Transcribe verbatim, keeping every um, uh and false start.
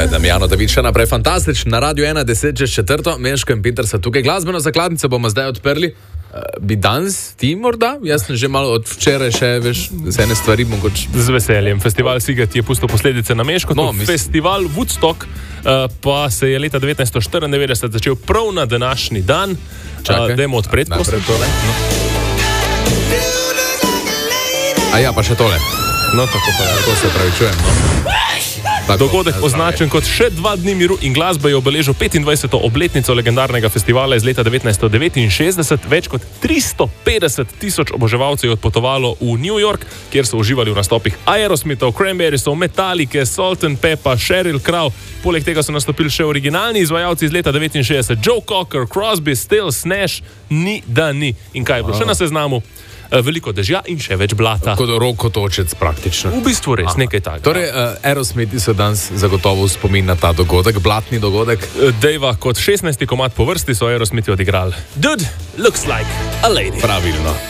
Damjano David, še naprej fantastičen, na Radio ena, deset čez četrto, Meško in Peter so tukaj. Glasbeno zakladnico bomo zdaj odprli. Uh, bi danes ti morda? Jaz sem že malo od včeraj še, veš, z ene stvari mogoče. Z veseljem. Festival Siget je pustil posledice na Meško. No, Festival Woodstock uh, pa se je leta devetnajststo štiriindevetdeset začel prav na današnji dan. Čakaj. Uh, dajmo odpreti, prosim. tole. No. A ja, pa še tole. No, tako pa je. Tako se pravi, čujem, no. Tako, Dogodek označen kot še dva dni miru in glasbe je obeležil petindvajseto obletnico legendarnega festivala iz leta devetnajststo devetinšestdeset. Več kot tristo petdeset tisoč oboževalcev je odpotovalo v New York, kjer so uživali v nastopih Aerosmithov, Cranberriesov, Metallice, Salt and Pepper, Sheryl Crow. Poleg tega so nastopili še originalni izvajalci iz leta devetinšestdeset. Joe Cocker, Crosby, Stills, Nash, ni da ni. In kaj je bilo še na seznamu? Veliko dežja in še več blata. Kot rokotočec praktično. V bistvu res, Aha. nekaj takega. Torej, uh, Aerosmithi so danes zagotovo spomin na ta dogodek, blatni dogodek. Dejva, kot šestnajsti komad po vrsti so Aerosmithi odigrali Dude looks like a lady. Pravilno.